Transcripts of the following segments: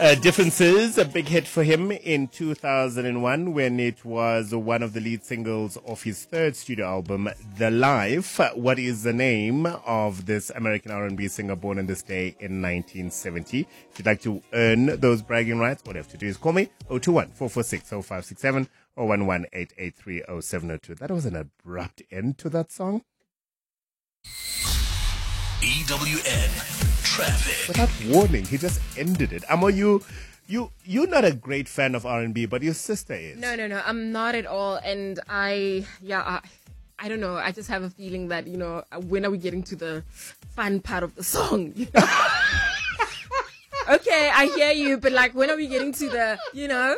Differences, a big hit for him in 2001 when it was one of the lead singles of his third studio album, The Life. What is the name of this American R&B singer born on this day in 1970? If you'd like to earn those bragging rights, all you have to do is call me 021-446-0567 or 118830702. That was an abrupt end to that song. EWN Traffic. Without warning, he just ended it. Amo, you're not a great fan of R&B, but your sister is. No, I'm not at all. And I don't know. I just have a feeling that, when are we getting to the fun part of the song? Okay, I hear you, but when are we getting to the,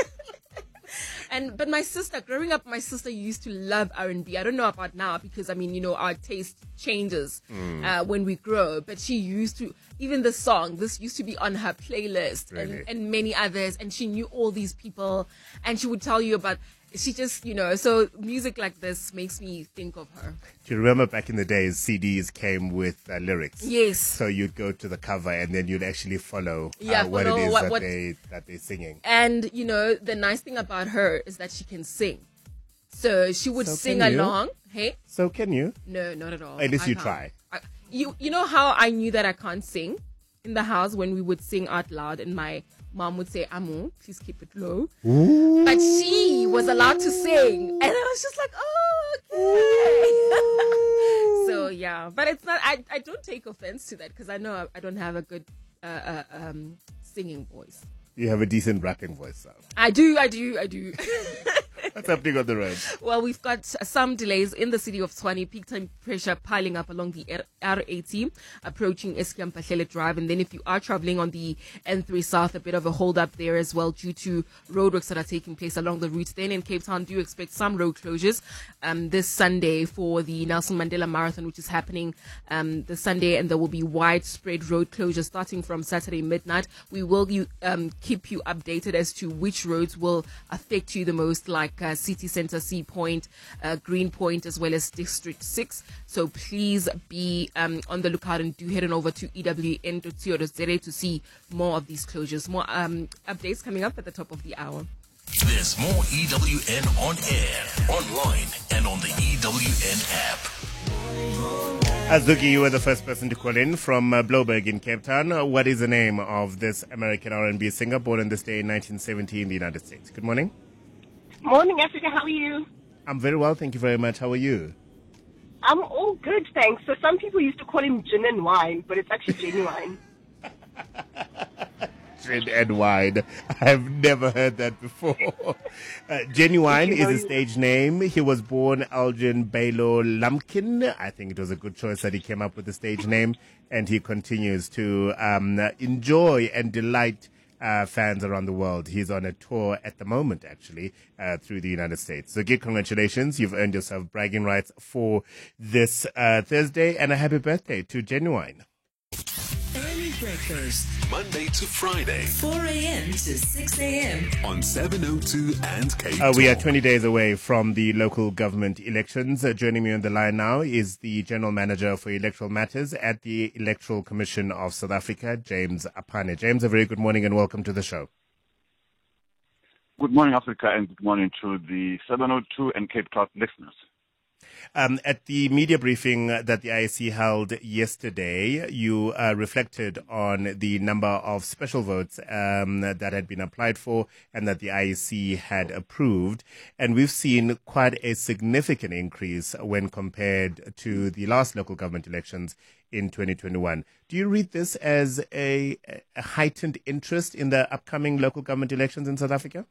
But my sister, growing up, my sister used to love R&B. I don't know about now because, our taste changes when we grow. But she used to, even this song, this used to be on her playlist and many others. And she knew all these people. And she would tell you about, she just, so music like this makes me think of her. Do you remember back in the days, CDs came with lyrics? Yes. So you'd go to the cover and then you'd actually follow what follow it is that they're singing. And, the nice thing about her is that she can sing. So she would sing along. Hey? So can you? No, not at all. At least you try. You know how I knew that I can't sing? In the house when we would sing out loud and my mom would say, Amu, please keep it low. Ooh. But she was allowed to sing. And I was just like, oh, okay. So, yeah. But it's not, I don't take offense to that because I know I don't have a good singing voice. You have a decent rapping voice, though. I do. What's happening on the road? Well, we've got some delays in the city of Tshwane. Peak time pressure piling up along the R80, approaching Eskiampahlele Drive. And then if you are traveling on the N3 South, a bit of a hold up there as well due to roadworks that are taking place along the route. Then in Cape Town, do expect some road closures this Sunday for the Nelson Mandela Marathon, which is happening this Sunday. And there will be widespread road closures starting from Saturday midnight. We will keep you updated as to which roads will affect you the most, like City Centre, Sea Point, Green Point, as well as District 6. So please be on the lookout and do head on over to ewn.co.za to see more of these closures. More updates coming up at the top of the hour. There's more EWN on air, online, and on the EWN app. Azuki, you were the first person to call in from Bloberg in Cape Town. What is the name of this American R&B singer born on this day in 1970 in the United States? Good morning. Morning, Africa. How are you? I'm very well, thank you very much. How are you? I'm all good, thanks. So some people used to call him Gin and Wine, but it's actually Genuine. Gin and Wine. I've never heard that before. Genuine is a stage name. He was born Elgin Bailo Lumpkin. I think it was a good choice that he came up with the stage name, and he continues to enjoy and delight fans around the world. He's on a tour at the moment, actually, through the United States. So, congratulations. You've earned yourself bragging rights for this Thursday, and a happy birthday to Genuine. Early breakfast, Monday to Friday, 4 a.m. to 6 a.m. on 702 and Cape We are 20 days away from the local government elections. Joining me on the line now is the General Manager for Electoral Matters at the Electoral Commission of South Africa, James Apane. James, a very good morning and welcome to the show. Good morning, Africa, and good morning to the 702 and Cape Town listeners. At the media briefing that the IEC held yesterday, you reflected on the number of special votes that had been applied for and that the IEC had approved. And we've seen quite a significant increase when compared to the last local government elections in 2021. Do you read this as a heightened interest in the upcoming local government elections in South Africa?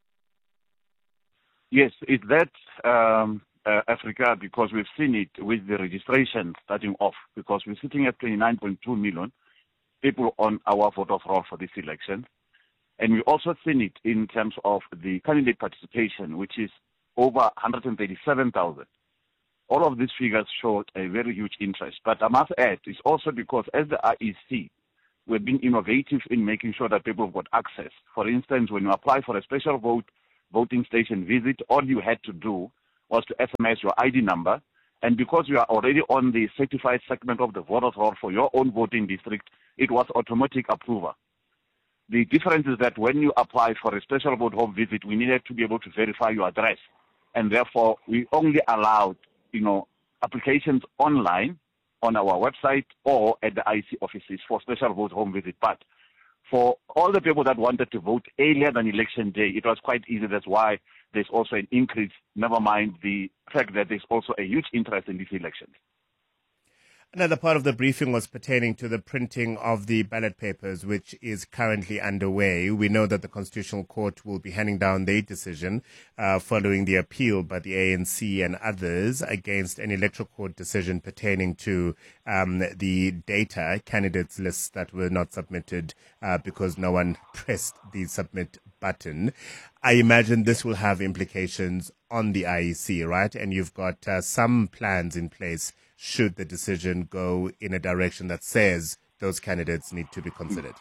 Yes, it's that, Africa, because we've seen it with the registration starting off, because we're sitting at 29.2 million people on our vote of roll for this election. And we also seen it in terms of the candidate participation, which is over 137,000. All of these figures showed a very huge interest. But I must add, it's also because as the IEC, we've been innovative in making sure that people got access. For instance, when you apply for a special voting station visit, all you had to do was to SMS your ID number. And because you are already on the certified segment of the voters roll for your own voting district, it was automatic approval. The difference is that when you apply for a special vote home visit, we needed to be able to verify your address. And therefore, we only allowed, applications online on our website or at the IEC offices for special vote home visit. But for all the people that wanted to vote earlier than election day, it was quite easy. That's why there's also an increase, never mind the fact that there's also a huge interest in these elections. Another part of the briefing was pertaining to the printing of the ballot papers, which is currently underway. We know that the Constitutional Court will be handing down their decision following the appeal by the ANC and others against an electoral court decision pertaining to the data candidates lists that were not submitted because no one pressed the submit button. I imagine this will have implications on the IEC, right? And you've got some plans in place should the decision go in a direction that says those candidates need to be considered.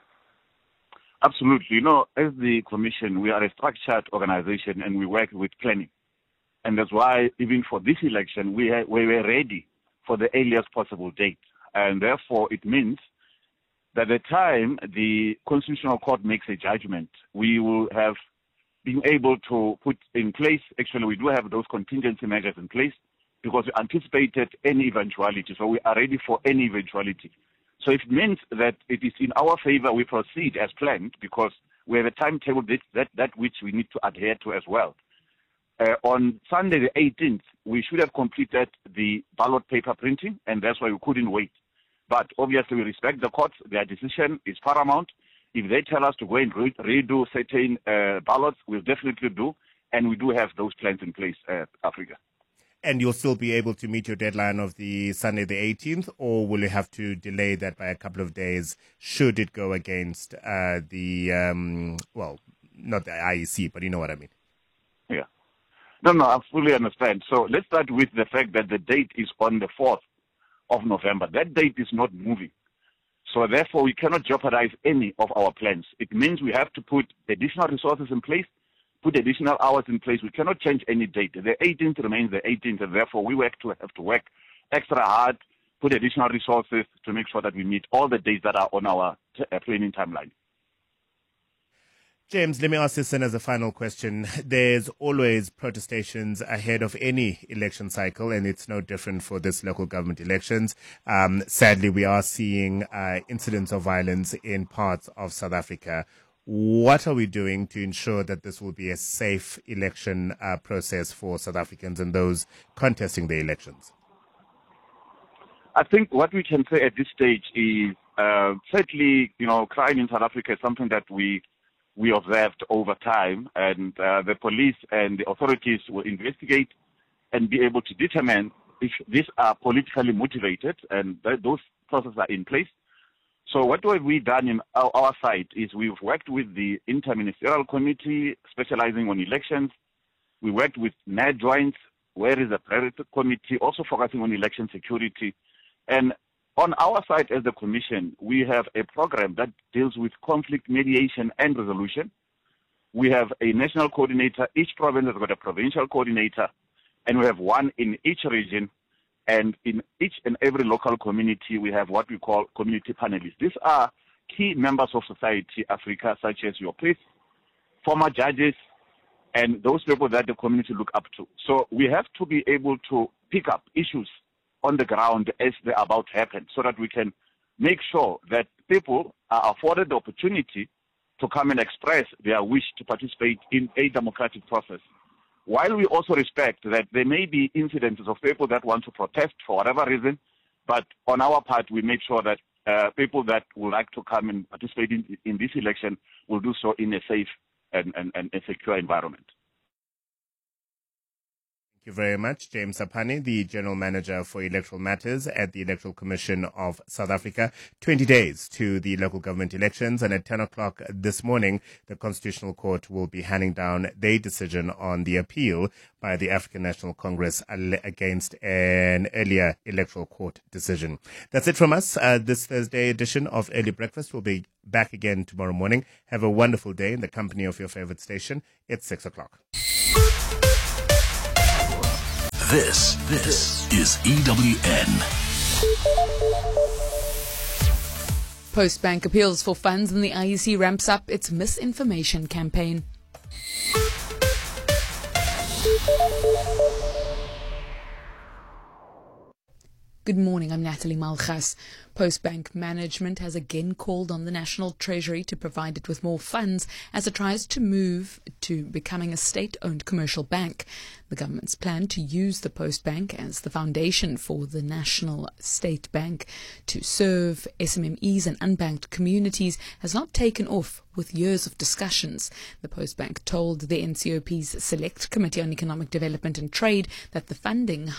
Absolutely. As the Commission, we are a structured organization and we work with planning. And that's why even for this election, we were ready for the earliest possible date. And therefore, it means that the time the Constitutional Court makes a judgment, we will have been able to put in place, actually we do have those contingency measures in place, because we anticipated any eventuality. So we are ready for any eventuality. So it means that it is in our favor we proceed as planned, because we have a timetable that which we need to adhere to as well. On Sunday the 18th, we should have completed the ballot paper printing, and that's why we couldn't wait. But obviously we respect the courts. Their decision is paramount. If they tell us to go and redo certain ballots, we'll definitely do, and we do have those plans in place, Africa. And you'll still be able to meet your deadline of the Sunday the 18th, or will you have to delay that by a couple of days should it go against not the IEC, but you know what I mean? Yeah. No, I fully understand. So let's start with the fact that the date is on the 4th of November. That date is not moving. So therefore, we cannot jeopardize any of our plans. It means we have to put additional resources in place, put additional hours in place. We cannot change any date. The 18th remains the 18th, and therefore we have to work extra hard, put additional resources to make sure that we meet all the dates that are on our planning timeline. James, let me ask this then as a final question. There's always protestations ahead of any election cycle, and it's no different for this local government elections. Sadly, we are seeing incidents of violence in parts of South Africa. What are we doing to ensure that this will be a safe election process for South Africans and those contesting the elections? I think what we can say at this stage is certainly, crime in South Africa is something that we observed over time, and the police and the authorities will investigate and be able to determine if these are politically motivated, and those processes are in place. So what have we done in our side is we've worked with the Interministerial Committee specializing on elections. We worked with NADJOINT, where is the priority committee also focusing on election security. And on our side as the Commission, we have a program that deals with conflict mediation and resolution. We have a national coordinator. Each province has got a provincial coordinator, and we have one in each region. And in each and every local community, we have what we call community panelists. These are key members of society, Africa, such as your priests, former judges, and those people that the community look up to. So we have to be able to pick up issues on the ground as they're about to happen, so that we can make sure that people are afforded the opportunity to come and express their wish to participate in a democratic process. While we also respect that there may be incidences of people that want to protest for whatever reason, but on our part, we make sure that people that would like to come and participate in this election will do so in a safe and a secure environment. Thank you very much, James Sapane, the General Manager for Electoral Matters at the Electoral Commission of South Africa. 20 days to the local government elections, and at 10 o'clock this morning, the Constitutional Court will be handing down their decision on the appeal by the African National Congress against an earlier electoral court decision. That's it from us. This Thursday edition of Early Breakfast will be back again tomorrow morning. Have a wonderful day in the company of your favorite station. It's 6 o'clock. This is EWN. Postbank appeals for funds and the IEC ramps up its misinformation campaign. Good morning, I'm Natalie Malchas. Postbank management has again called on the National Treasury to provide it with more funds as it tries to move to becoming a state-owned commercial bank. The government's plan to use the Postbank as the foundation for the National State Bank to serve SMMEs and unbanked communities has not taken off with years of discussions. The Postbank told the NCOP's Select Committee on Economic Development and Trade that the funding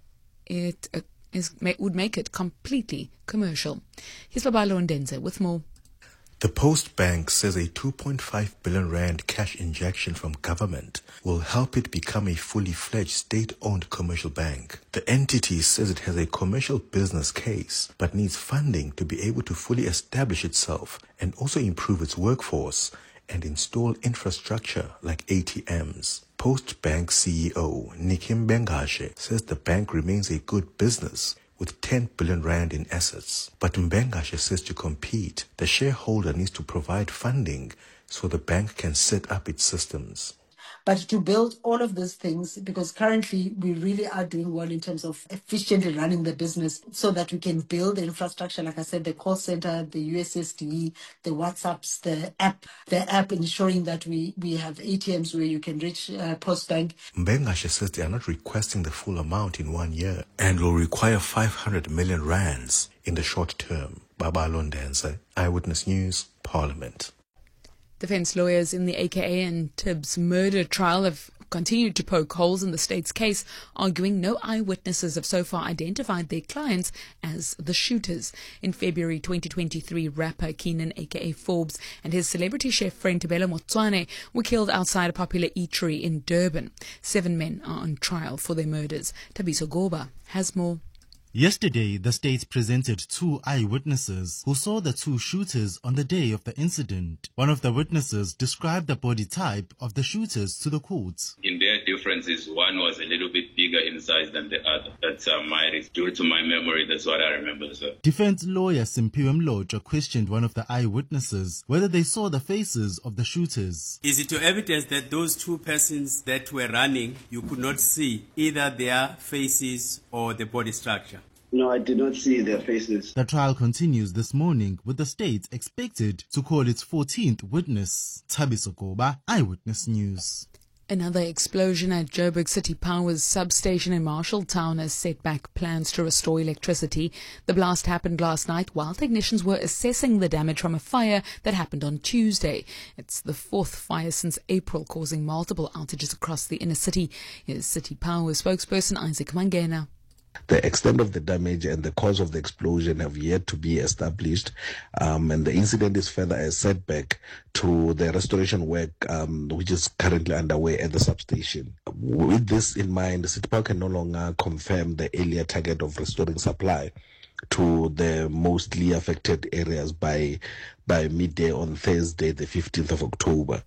would make it completely commercial. Here's Babalo Ndenze with more. The Postbank says a 2.5 billion rand cash injection from government will help it become a fully fledged state-owned commercial bank. The entity says it has a commercial business case but needs funding to be able to fully establish itself and also improve its workforce and install infrastructure like ATMs. Postbank CEO Nikim Bengashe says the bank remains a good business with 10 billion rand in assets. But Mbengashe says to compete, the shareholder needs to provide funding so the bank can set up its systems. But to build all of these things, because currently we really are doing well in terms of efficiently running the business so that we can build the infrastructure, like I said, the call center, the USSD, the WhatsApps, the app ensuring that we have ATMs where you can reach Postbank. Mbengashe says they are not requesting the full amount in 1 year and will require 500 million rands in the short term. Babalo Ndenze, Eyewitness News, Parliament. Defence lawyers in the AKA and Tibbs murder trial have continued to poke holes in the state's case, arguing no eyewitnesses have so far identified their clients as the shooters. In February 2023, rapper Keenan aka Forbes and his celebrity chef friend Tebelo Motswane were killed outside a popular eatery in Durban. 7 men are on trial for their murders. Tabiso Goba has more. Yesterday, the state presented 2 eyewitnesses who saw the 2 shooters on the day of the incident. One of the witnesses described the body type of the shooters to the court. In their differences, one was a little bit bigger in size than the other. That's due to my memory, that's what I remember, sir. Defense lawyer Simpiwe Mloja questioned one of the eyewitnesses whether they saw the faces of the shooters. Is it your evidence that those 2 persons that were running, you could not see either their faces or the body structure? No, I did not see their faces. The trial continues this morning with the state expected to call its 14th witness. Tabiso Goba, Eyewitness News. Another explosion at Joburg City Power's substation in Marshalltown has set back plans to restore electricity. The blast happened last night while technicians were assessing the damage from a fire that happened on Tuesday. It's the 4th fire since April, causing multiple outages across the inner city. Here's City Power spokesperson Isaac Mangena. The extent of the damage and the cause of the explosion have yet to be established, and the incident is further a setback to the restoration work which is currently underway at the substation. With this in mind, City Power can no longer confirm the earlier target of restoring supply to the mostly affected areas by midday on Thursday, the 15th of October.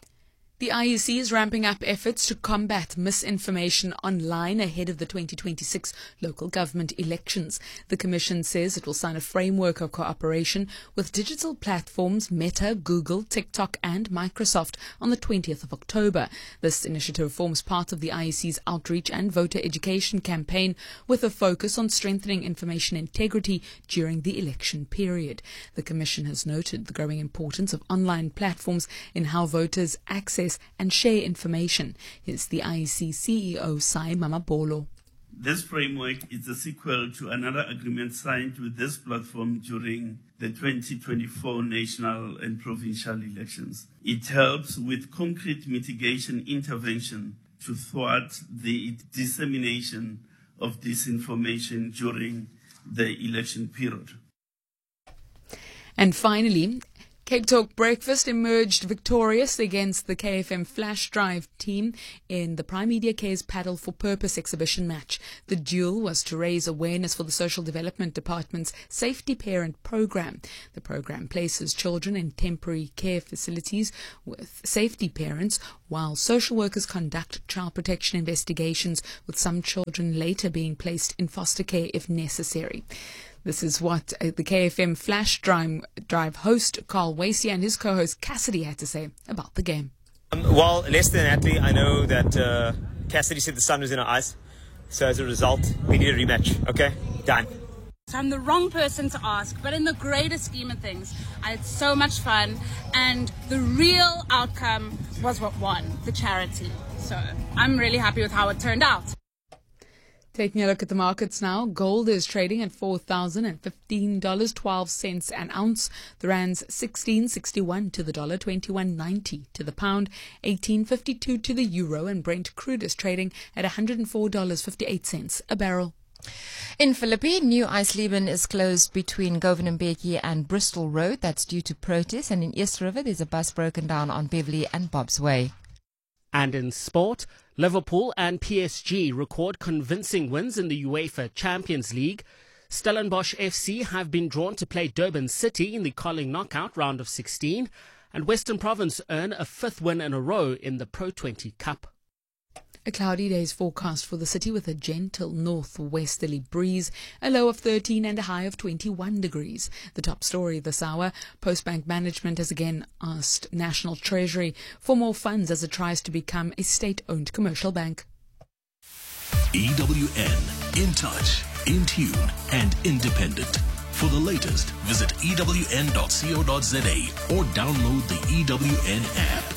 The IEC is ramping up efforts to combat misinformation online ahead of the 2026 local government elections. The Commission says it will sign a framework of cooperation with digital platforms Meta, Google, TikTok and Microsoft on the 20th of October. This initiative forms part of the IEC's outreach and voter education campaign with a focus on strengthening information integrity during the election period. The Commission has noted the growing importance of online platforms in how voters access and share information. Here's the IEC CEO, Sai Mamabolo. This framework is a sequel to another agreement signed with this platform during the 2024 national and provincial elections. It helps with concrete mitigation intervention to thwart the dissemination of disinformation during the election period. And finally, Cape Talk Breakfast emerged victorious against the KFM Flash Drive team in the Prime Media Care's Paddle for Purpose exhibition match. The duel was to raise awareness for the Social Development Department's Safety Parent program. The program places children in temporary care facilities with safety parents, while social workers conduct child protection investigations, with some children later being placed in foster care if necessary. This is what the KFM Flash Drive host Carl Wasey and his co-host Cassidy had to say about the game. Well, Leicester and Attlee, I know that Cassidy said the sun was in our eyes. So as a result, we need a rematch. Okay? Done. So I'm the wrong person to ask, but in the greater scheme of things, I had so much fun, and the real outcome was what won, the charity. So I'm really happy with how it turned out. Taking a look at the markets now, gold is trading at $4,015, 12 cents an ounce. The rand's 16.61 to the dollar, 21.90 to the pound, 18.52 to the euro, and Brent crude is trading at $104.58 a barrel. In Philippines, New Eisleben is closed between Govan Mbeki and Bristol Road. That's due to protests. And in East River, there's a bus broken down on Beverly and Bob's Way. And in sport, Liverpool and PSG record convincing wins in the UEFA Champions League. Stellenbosch FC have been drawn to play Durban City in the Carling knockout round of 16. And Western Province earn a 5th win in a row in the Pro 20 Cup. A cloudy day is forecast for the city with a gentle northwesterly breeze, a low of 13 and a high of 21 degrees. The top story this hour, Postbank Management has again asked National Treasury for more funds as it tries to become a state-owned commercial bank. EWN, in touch, in tune and independent. For the latest, visit ewn.co.za or download the EWN app.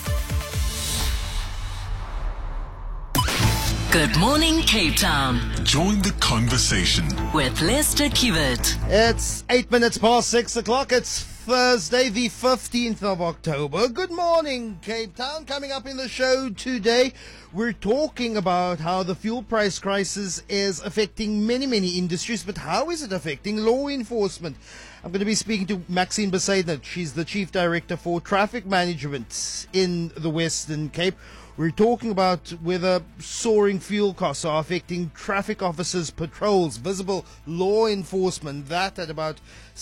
Good morning, Cape Town. Join the conversation With Lester Kiewit. It's 8 minutes past 6 o'clock. It's Thursday, the 15th of October. Good morning, Cape Town. Coming up in the show today, we're talking about how the fuel price crisis is affecting many industries, but how is it affecting law enforcement? I'm going to be speaking to Maxine Besaidner. She's the Chief Director for Traffic Management in the Western Cape. We're talking about whether soaring fuel costs are affecting traffic officers' patrols, visible law enforcement, that at about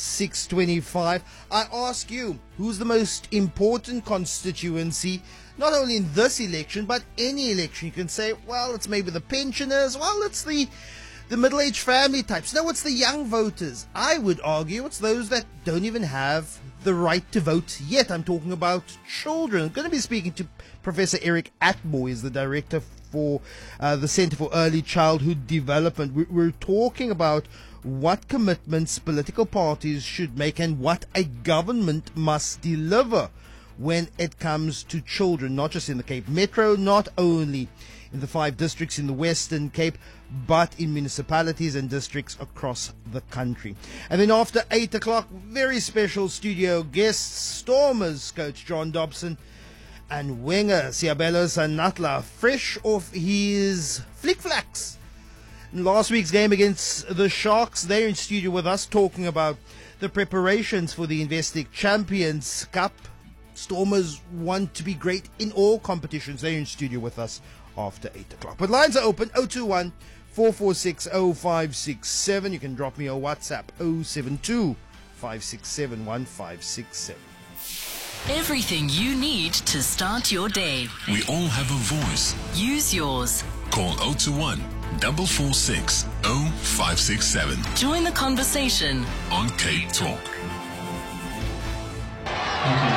6:25. I ask you, who's the most important constituency, not only in this election, but any election? You can say, well, it's maybe the pensioners, well, it's the middle-aged family types. No, it's the young voters. I would argue it's those that don't even have the right to vote yet. I'm talking about children. I'm going to be speaking to Professor Eric Atmore, is the director for the Center for Early Childhood Development. We're talking about what commitments political parties should make and what a government must deliver when it comes to children, not just in the Cape Metro, not only in the 5 districts in the Western Cape, but in municipalities and districts across the country. And then after 8 o'clock, very special studio guests, Stormers coach John Dobson and winger Siabelo Sanatla, fresh off his flick-flacks in last week's game against the Sharks. They're in studio with us talking about the preparations for the Investec Champions Cup. Stormers want to be great in all competitions. They're in studio with us after 8 o'clock. But lines are open, 021 446 0567. You can drop me a WhatsApp, 072 567 1567. Everything you need to start your day. We all have a voice. Use yours. Call 021 446 0567. Join the conversation on Cape Talk.